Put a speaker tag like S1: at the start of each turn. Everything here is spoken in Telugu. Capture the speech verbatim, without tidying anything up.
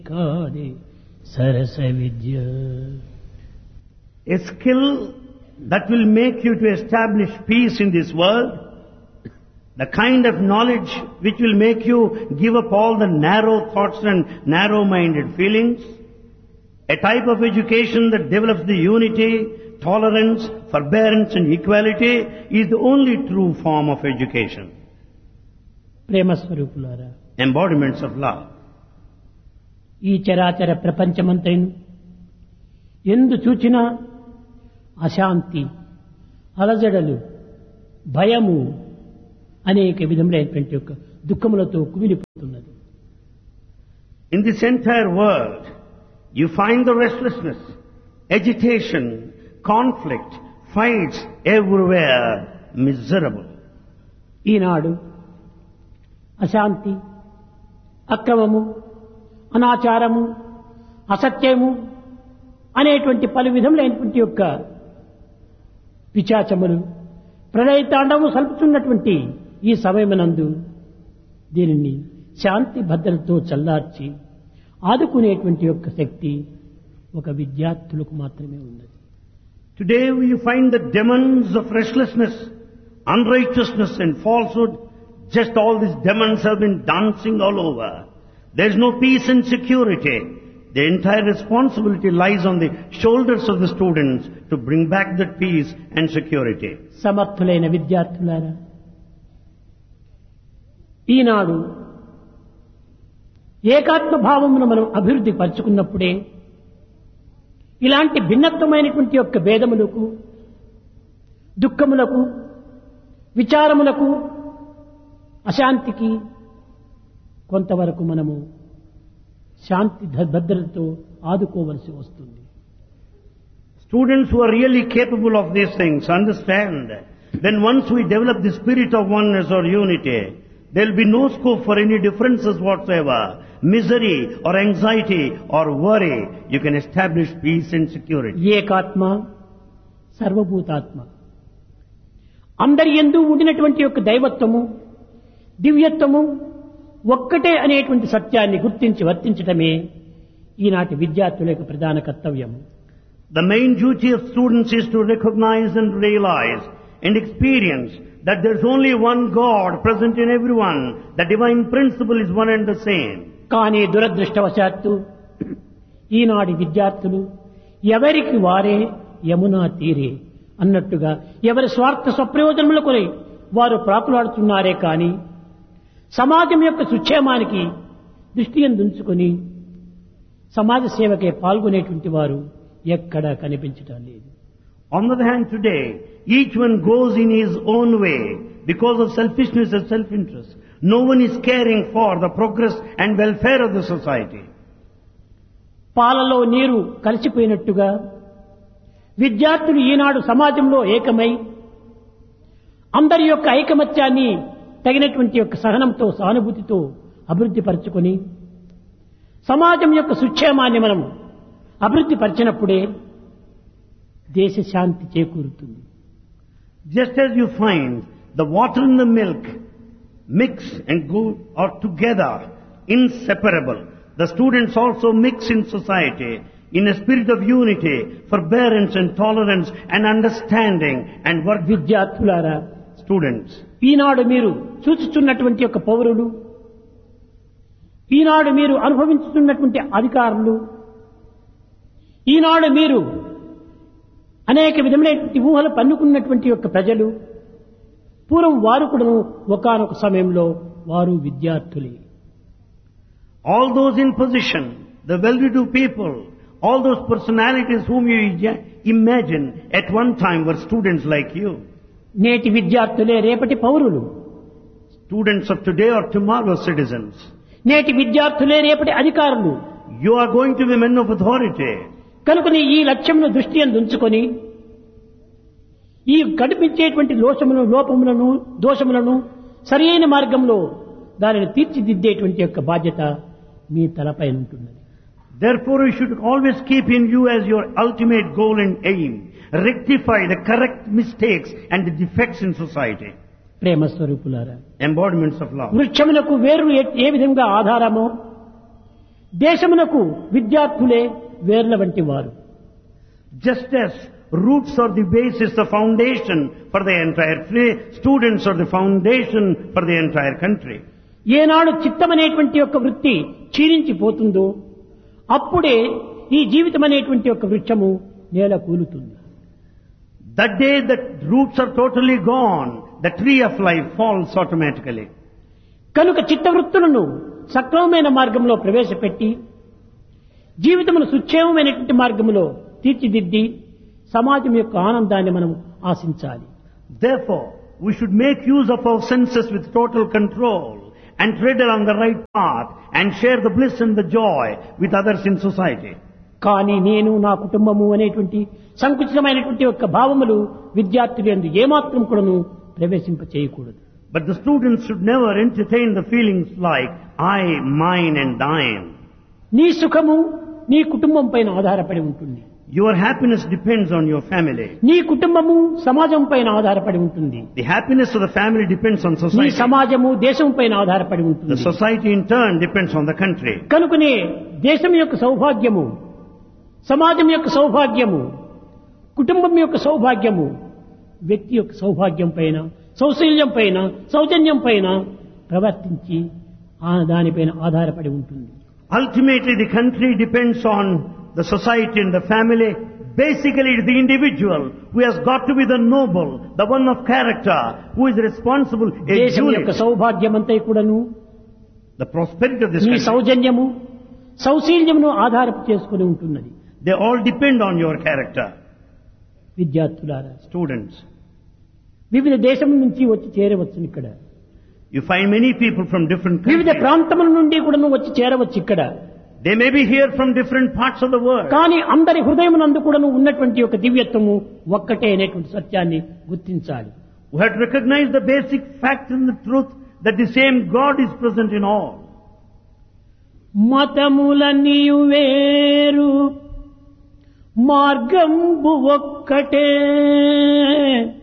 S1: కాదే సరస విద్య.
S2: A skill that will make you to establish peace in this world, the kind of knowledge which will make you give up all the narrow thoughts and narrow-minded feelings, a type of education that develops the unity, tolerance, forbearance and equality is the only true form of education.
S1: ప్రేమ స్వరూపులారా,
S2: Embodiments of love.
S1: ఈ చరాచర ప్రపంచమంతైను ఎందు చూచినా అశాంతి, అలజడలు, భయము అనేక విధములైనటువంటి యొక్క దుఃఖములతో కుమిలిపోతున్నది.
S2: In this entire world, you find the restlessness, agitation, conflict, fights everywhere, miserable.
S1: ఈనాడు అశాంతి, అక్రమము, అనాచారము, అసత్యము అనేటువంటి పలు విధములైనటువంటి యొక్క పిశాచములు ప్రళయతాండము సల్పుతున్నటువంటి ఈ సమయమునందు దీనిని శాంతి భద్రతతో చల్లార్చి ఆదుకునేటువంటి యొక్క శక్తి ఒక విద్యార్థులకు మాత్రమే ఉన్నది.
S2: Today you find the demons of restlessness, unrighteousness and falsehood. Just all these demons have been dancing all over. There is no peace and security. The entire responsibility lies on the shoulders of the students to bring back that peace and security.
S1: సమర్థులైన విద్యార్థులారా, ఈనాడు ఏకాత్మ భావమును మనం అభివృద్ధి పరుచుకున్నప్పుడే ఇలాంటి భిన్నత్వమైనటువంటి యొక్క భేదములకు, దుఃఖములకు, విచారములకు, అశాంతికి కొంతవరకు మనము శాంతి భద్రతతో ఆదుకోవలసి వస్తుంది.
S2: Students who are really capable of these things understand then once we develop the spirit of oneness or unity, there will be no scope for any differences whatsoever, misery or anxiety or worry. You can establish peace and security.
S1: ఏకాత్మ సర్వభూతాత్మ, అందరి యందు ఉండినటువంటి యొక్క దైవత్వము, దివ్యత్వము ఒక్కటే అనేటువంటి సత్యాన్ని గుర్తించి వర్తించటమే ఈనాటి విద్యార్థుల యొక్క ప్రధాన కర్తవ్యం.
S2: The main duty of students is to recognize and realize and experience that there is only one God present in everyone. The divine principle is one and the same.
S1: కానీ దురదృష్టవశాత్తు ఈనాటి విద్యార్థులు ఎవరికి వారే యమునా తీరే అన్నట్టుగా ఎవరి స్వార్థ స్వప్రయోజనముల కొరై వారు ప్రాకులాడుతున్నారే కానీ సమాజం యొక్క సుక్షేమానికి దృష్టి ఉంచుకొని సమాజ సేవకే పాల్గొనేటువంటి వారు ఎక్కడా కనిపించటం లేదు.
S2: On the other hand, today, each one goes in his own way because of selfishness and self-interest. No one is caring for the progress and welfare of the society.
S1: పాలలో నీరు కలిసిపోయినట్టుగా విద్యార్థులు ఈనాడు సమాజంలో ఏకమై అందరి యొక్క ఐకమత్యాన్ని తగినటువంటి యొక్క సహనంతో, సానుభూతితో అభివృద్ధి పరచుకొని సమాజం యొక్క సుక్షేమాన్ని మనం అభివృద్ధి పరిచినప్పుడే దేశ శాంతి చేకూరుతుంది.
S2: Just as you find the water and the milk mix and go are together, inseparable, the students also mix in society in a spirit of unity, forbearance and tolerance and understanding and work.
S1: విద్యార్థులారా,
S2: Students,
S1: ఈనాడు మీరు చూచుచున్నటువంటి యొక్క పౌరులు, ఈనాడు మీరు అనుభవించుతున్నటువంటి అధికారులు, ఈనాడు మీరు అనేక విధమైనటువంటి ఊహలు పన్నుకున్నటువంటి యొక్క ప్రజలు, పూర్వం వారు కూడా ఒకానొక సమయంలో వారు విద్యార్థులే.
S2: all those in position, the well-to-do people, all those personalities whom you imagine at one time were students like you.
S1: నేటి విద్యార్థులే రేపటి పౌరులు.
S2: Students of today are tomorrow's citizens.
S1: నేటి విద్యార్థులే రేపటి అధికారులు.
S2: You are going to be men of authority.
S1: కనుకని ఈ లక్ష్యంను దృష్టి ఉంచుకొని ఈ కనిపించేటువంటి లోపములను లోపములను దోషములను సరైన మార్గంలో దానిని తీర్చిదిద్దేటువంటి యొక్క బాధ్యత మీ తలపై ఉంటున్నది.
S2: Therefore you should always keep in view as your ultimate goal and aim, rectify the correct mistakes and the defects in society.
S1: ప్రేమ స్వరూపులారా,
S2: Embodiments of love.
S1: వృక్షములకు వేరు ఏ విధంగా ఆధారమో దేశమునకు విద్యార్థులే వేర్ల వంటి వారు.
S2: Just as roots are the basis, the foundation for the entire place, students are the foundation for the entire country.
S1: ఏనాడు చిత్తమనేటువంటి యొక్క వృత్తి క్షీణించిపోతుందో అప్పుడే ఈ జీవితం అనేటువంటి యొక్క వృక్షము నేల కూలుతుంది.
S2: The day that roots are totally gone, the tree of life falls automatically.
S1: కనుక చిత్తవృత్తులను సక్రమమైన మార్గంలో ప్రవేశపెట్టి జీవితమును సుక్షేమమైనటువంటి మార్గంలో తీర్చిదిద్ది సమాజం యొక్క ఆనందాన్ని మనం ఆశించాలి.
S2: Therefore, we should make use of our senses with total control and tread along the right path and share the bliss and the joy with others in society.
S1: కానీ నేను నా కుటుంబము అనేటువంటి సంకుచితమైనటువంటి యొక్క భావములు విద్యార్థులందు ఏమాత్రం కూడాను ప్రవేశింప చేయకూడదు.
S2: But the students should never entertain the feelings like I, mine and thine.
S1: నీ సుఖము నీ కుటుంబం పైన ఆధారపడి ఉంటుంది.
S2: Your happiness depends on your family.
S1: నీ కుటుంబము సమాజం పైన ఆధారపడి ఉంటుంది.
S2: The happiness of the family depends on
S1: నీ
S2: society.
S1: సమాజము దేశం పైన ఆధారపడి ఉంటుంది.
S2: The society in turn depends on the country.
S1: కనుకనే దేశం యొక్క సౌభాగ్యము, సమాజం యొక్క సౌభాగ్యము, కుటుంబం యొక్క సౌభాగ్యము వ్యక్తి యొక్క సౌభాగ్యం పైన, సౌశల్యం పైన, సౌజన్యం పైన ప్రవర్తించి ఆ దానిపైన ఆధారపడి ఉంటుంది.
S2: Ultimately, the country depends on the society and the family. Basically, it is the individual who has got to be the noble, the one of character, who is responsible. A
S1: దేశం
S2: unit.
S1: యొక్క సౌభాగ్యం అంతా కూడాను
S2: The prosperity of this
S1: నీ
S2: country,
S1: సౌజన్యము, సౌశీల్యమును ఆధారపు చేసుకుని ఉంటున్నది.
S2: they all depend on your character.
S1: విద్యార్థులారా,
S2: Students,
S1: వివిధ దేశం నుంచి వచ్చి చేరవచ్చు ఇక్కడ.
S2: you find many people from different
S1: వివిధ
S2: countries.
S1: ప్రాంతముల నుండి కూడా వచ్చి చేరవచ్చు ఇక్కడ.
S2: They may be here from different parts of the world.
S1: కానీ అందరి హృదయమునందు కూడా ఉన్నటువంటి ఒక దివ్యత్వము ఒక్కటే అనేటువంటి సత్యాన్ని గుర్తించాలి.
S2: We have to recognize the basic fact and the truth that the same God is present in all.
S1: మతములన్నీ వేరు మార్గంబు ఒక్కటే